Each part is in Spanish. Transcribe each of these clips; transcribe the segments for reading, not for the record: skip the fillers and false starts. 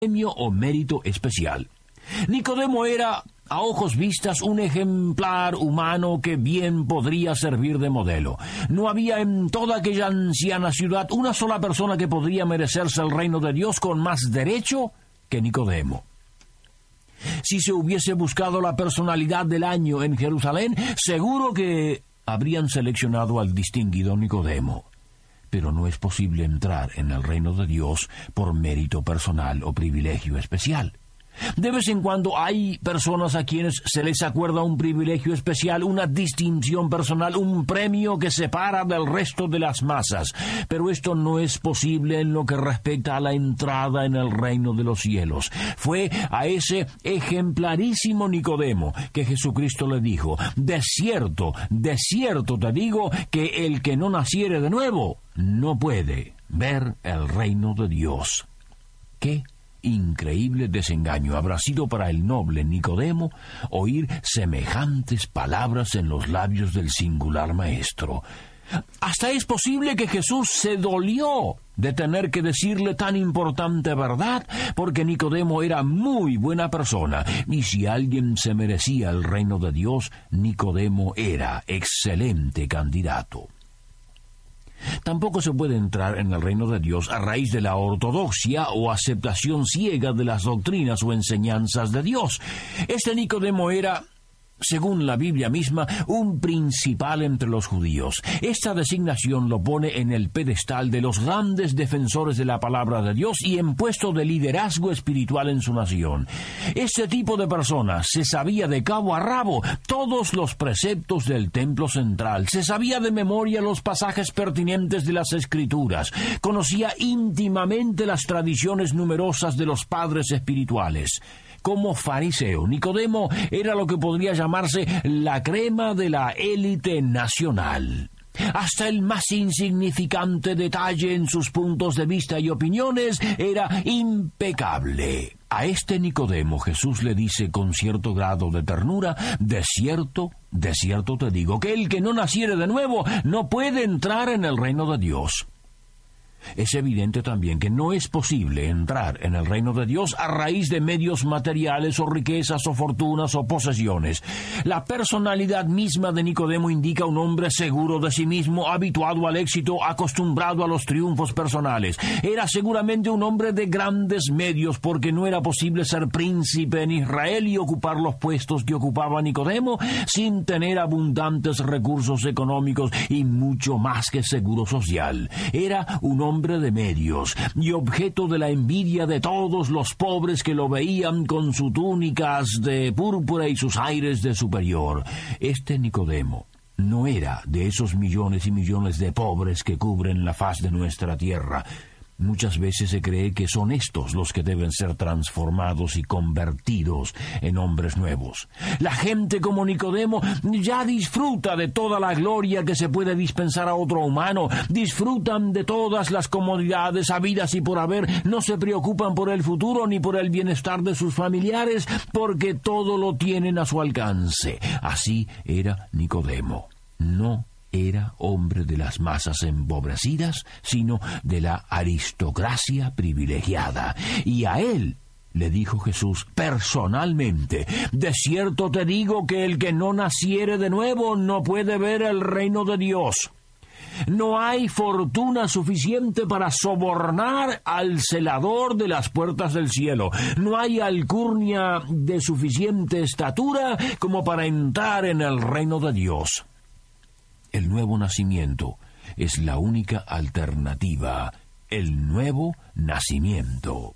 premio o mérito especial. Nicodemo era, a ojos vistas, un ejemplar humano que bien podría servir de modelo. No había en toda aquella anciana ciudad una sola persona que podría merecerse el reino de Dios con más derecho que Nicodemo. Si se hubiese buscado la personalidad del año en Jerusalén, seguro que habrían seleccionado al distinguido Nicodemo. Pero no es posible entrar en el reino de Dios por mérito personal o privilegio especial. De vez en cuando hay personas a quienes se les acuerda un privilegio especial, una distinción personal, un premio que separa del resto de las masas. Pero esto no es posible en lo que respecta a la entrada en el reino de los cielos. Fue a ese ejemplarísimo Nicodemo que Jesucristo le dijo: de cierto te digo que el que no naciere de nuevo no puede ver el reino de Dios. ¿Qué increíble desengaño habrá sido para el noble Nicodemo oír semejantes palabras en los labios del singular maestro! Hasta es posible que Jesús se dolió de tener que decirle tan importante verdad, porque Nicodemo era muy buena persona, y si alguien se merecía el reino de Dios, Nicodemo era excelente candidato. Tampoco se puede entrar en el reino de Dios a raíz de la ortodoxia o aceptación ciega de las doctrinas o enseñanzas de Dios. Este Nicodemo era, según la Biblia misma, un principal entre los judíos. Esta designación lo pone en el pedestal de los grandes defensores de la palabra de Dios y en puesto de liderazgo espiritual en su nación. Este tipo de persona se sabía de cabo a rabo todos los preceptos del templo central, se sabía de memoria los pasajes pertinentes de las Escrituras, conocía íntimamente las tradiciones numerosas de los padres espirituales. Como fariseo, Nicodemo era lo que podría llamarse la crema de la élite nacional. Hasta el más insignificante detalle en sus puntos de vista y opiniones era impecable. A este Nicodemo Jesús le dice con cierto grado de ternura: de cierto te digo que el que no naciere de nuevo no puede entrar en el reino de Dios. Es evidente también que no es posible entrar en el reino de Dios a raíz de medios materiales o riquezas o fortunas o posesiones. La personalidad misma de Nicodemo indica un hombre seguro de sí mismo, habituado al éxito, acostumbrado a los triunfos personales. Era seguramente un hombre de grandes medios, porque no era posible ser príncipe en Israel y ocupar los puestos que ocupaba Nicodemo sin tener abundantes recursos económicos y mucho más que seguro social. Era un hombre de medios y objeto de la envidia de todos los pobres que lo veían con sus túnicas de púrpura y sus aires de superior. Este Nicodemo no era de esos millones y millones de pobres que cubren la faz de nuestra tierra. Muchas veces se cree que son estos los que deben ser transformados y convertidos en hombres nuevos. La gente como Nicodemo ya disfruta de toda la gloria que se puede dispensar a otro humano, disfrutan de todas las comodidades habidas y por haber, no se preocupan por el futuro ni por el bienestar de sus familiares, porque todo lo tienen a su alcance. Así era Nicodemo. No era hombre de las masas empobrecidas, sino de la aristocracia privilegiada. Y a él le dijo Jesús personalmente: de cierto te digo que el que no naciere de nuevo no puede ver el reino de Dios. No hay fortuna suficiente para sobornar al celador de las puertas del cielo. No hay alcurnia de suficiente estatura como para entrar en el reino de Dios. El nuevo nacimiento es la única alternativa, el nuevo nacimiento.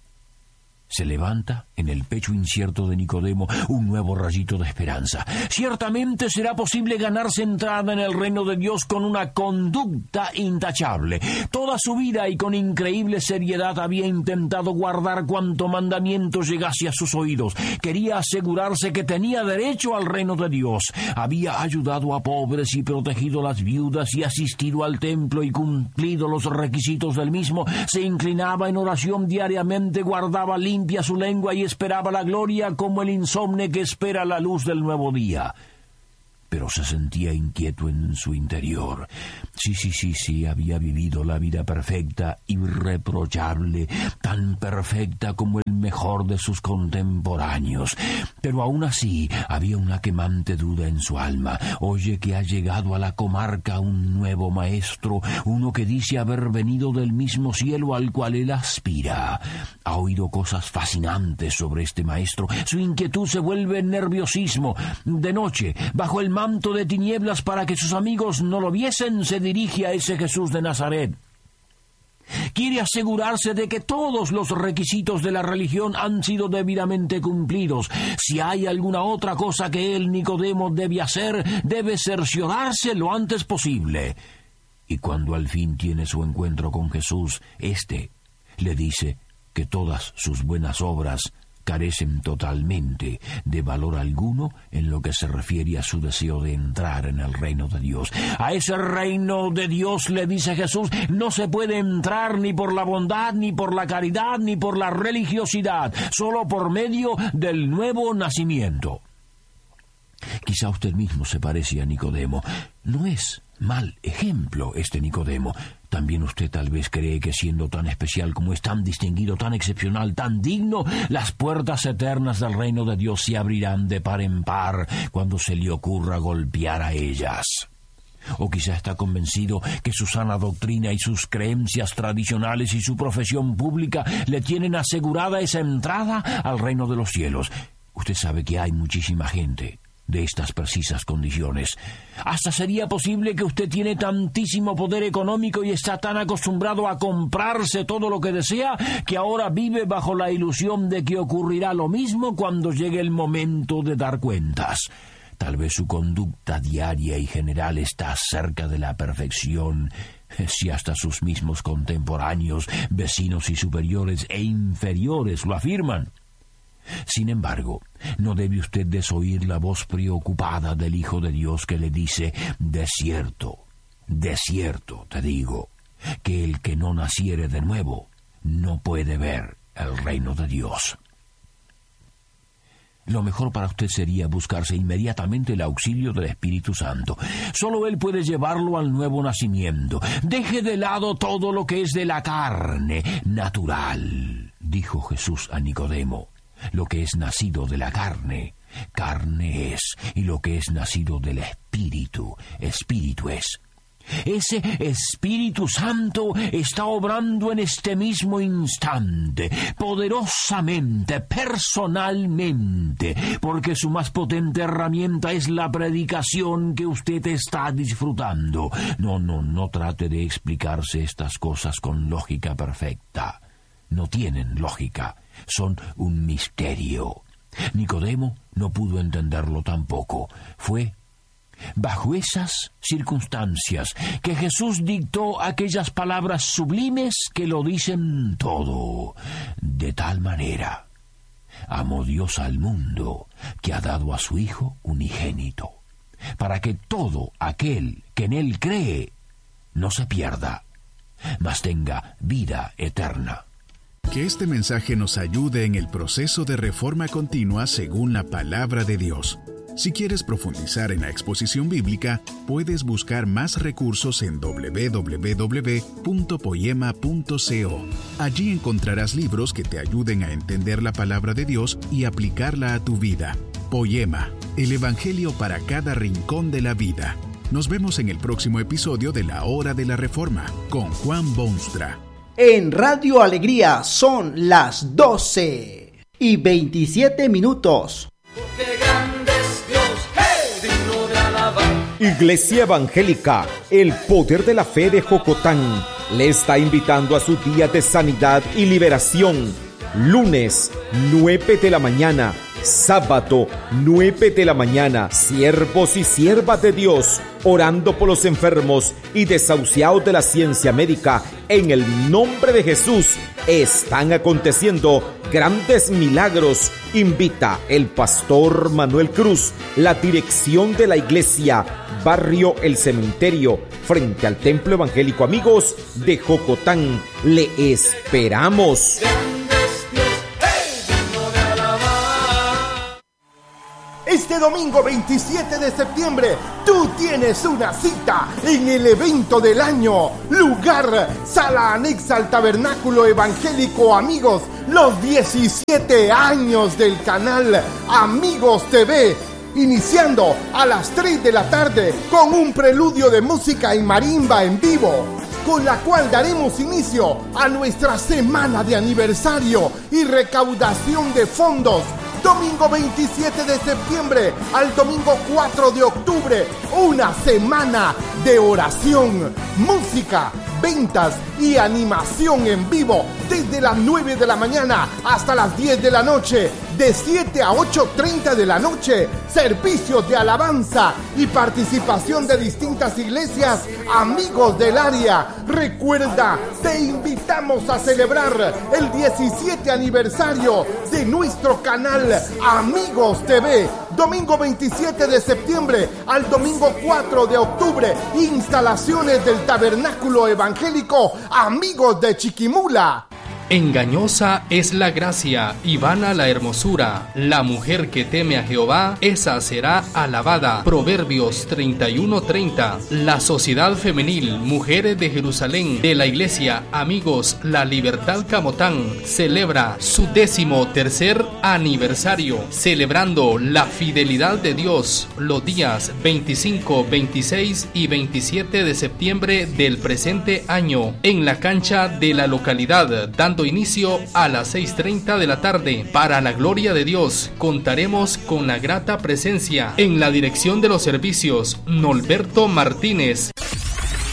Se levanta en el pecho incierto de Nicodemo un nuevo rayito de esperanza. Ciertamente será posible ganarse entrada en el reino de Dios con una conducta intachable. Toda su vida y con increíble seriedad había intentado guardar cuanto mandamiento llegase a sus oídos. Quería asegurarse que tenía derecho al reino de Dios. Había ayudado a pobres y protegido a las viudas y asistido al templo y cumplido los requisitos del mismo. Se inclinaba en oración diariamente, guardaba limpia su lengua y esperaba la gloria como el insomne que espera la luz del nuevo día. pero se sentía inquieto en su interior. Sí, había vivido la vida perfecta, irreprochable, tan perfecta como el mejor de sus contemporáneos. Pero aún así había una quemante duda en su alma. Oye que ha llegado a la comarca un nuevo maestro, uno que dice haber venido del mismo cielo al cual él aspira. Ha oído cosas fascinantes sobre este maestro. Su inquietud se vuelve nerviosismo. De noche, bajo el manto de tinieblas para que sus amigos no lo viesen, se dirige a ese Jesús de Nazaret. Quiere asegurarse de que todos los requisitos de la religión han sido debidamente cumplidos. Si hay alguna otra cosa que él, Nicodemo, debe hacer, debe cerciorarse lo antes posible. Y cuando al fin tiene su encuentro con Jesús, éste le dice que todas sus buenas obras carecen totalmente de valor alguno en lo que se refiere a su deseo de entrar en el reino de Dios. A ese reino de Dios, le dice Jesús, no se puede entrar ni por la bondad, ni por la caridad, ni por la religiosidad, solo por medio del nuevo nacimiento. Quizá usted mismo se parece a Nicodemo. No es mal ejemplo este Nicodemo. También usted tal vez cree que siendo tan especial como es, tan distinguido, tan excepcional, tan digno, las puertas eternas del reino de Dios se abrirán de par en par cuando se le ocurra golpear a ellas. O quizá está convencido que su sana doctrina y sus creencias tradicionales y su profesión pública le tienen asegurada esa entrada al reino de los cielos. Usted sabe que hay muchísima gente de estas precisas condiciones. Hasta sería posible que usted tiene tantísimo poder económico y está tan acostumbrado a comprarse todo lo que desea que ahora vive bajo la ilusión de que ocurrirá lo mismo cuando llegue el momento de dar cuentas. Tal vez su conducta diaria y general está cerca de la perfección, si hasta sus mismos contemporáneos, vecinos y superiores e inferiores lo afirman. Sin embargo, no debe usted desoír la voz preocupada del Hijo de Dios que le dice: de cierto, te digo, que el que no naciere de nuevo no puede ver el reino de Dios. Lo mejor para usted sería buscarse inmediatamente el auxilio del Espíritu Santo. Solo Él puede llevarlo al nuevo nacimiento. Deje de lado todo lo que es de la carne natural, dijo Jesús a Nicodemo. Lo que es nacido de la carne, carne es, y lo que es nacido del Espíritu, Espíritu es. Ese Espíritu Santo está obrando en este mismo instante, poderosamente, personalmente, porque su más potente herramienta es la predicación que usted está disfrutando. No trate de explicarse estas cosas con lógica perfecta. No tienen lógica, son un misterio. Nicodemo no pudo entenderlo tampoco. Fue bajo esas circunstancias que Jesús dictó aquellas palabras sublimes que lo dicen todo. De tal manera amó Dios al mundo que ha dado a su Hijo unigénito, para que todo aquel que en Él cree no se pierda, mas tenga vida eterna. Que este mensaje nos ayude en el proceso de reforma continua según la palabra de Dios. Si quieres profundizar en la exposición bíblica, puedes buscar más recursos en www.poema.co. Allí encontrarás libros que te ayuden a entender la palabra de Dios y aplicarla a tu vida. Poema, el Evangelio para cada rincón de la vida. Nos vemos en el próximo episodio de La Hora de la Reforma con Juan Boonstra. En Radio Alegría son las 12:27. Porque grande es Dios, digno de alabar. Iglesia Evangélica, el poder de la fe de Jocotán, le está invitando a su día de sanidad y liberación. Lunes, 9 de la mañana. Sábado, 9 de la mañana. Siervos y siervas de Dios, orando por los enfermos y desahuciados de la ciencia médica. En el nombre de Jesús, están aconteciendo grandes milagros. Invita el pastor Manuel Cruz, la dirección de la iglesia, barrio El Cementerio, frente al Templo Evangélico Amigos de Jocotán. Le esperamos. Este domingo 27 de septiembre, tú tienes una cita en el evento del año. Lugar, sala anexa al Tabernáculo Evangélico Amigos. Los 17 años del canal Amigos TV. Iniciando a las 3 de la tarde con un preludio de música en marimba en vivo, con la cual daremos inicio a nuestra semana de aniversario y recaudación de fondos. Domingo 27 de septiembre al domingo 4 de octubre, una semana de oración, música, ventas y animación en vivo desde las 9 de la mañana hasta las 10 de la noche, de 7 a 8:30 de la noche, servicios de alabanza y participación de distintas iglesias, amigos del área. Recuerda, te invitamos a celebrar el 17 aniversario de nuestro canal Amigos TV. Domingo 27 de septiembre al domingo 4 de octubre, instalaciones del Tabernáculo Evangélico Amigos de Chiquimula. Engañosa es la gracia y vana la hermosura. La mujer que teme a Jehová, esa será alabada. Proverbios 31:30. La sociedad femenil Mujeres de Jerusalén de la iglesia Amigos La Libertad Camotán celebra su 13º aniversario, celebrando la fidelidad de Dios los días 25, 26 y 27 de septiembre del presente año en la cancha de la localidad, dando inicio a las 6:30 de la tarde. Para la gloria de Dios, contaremos con la grata presencia en la dirección de los servicios Norberto Martínez,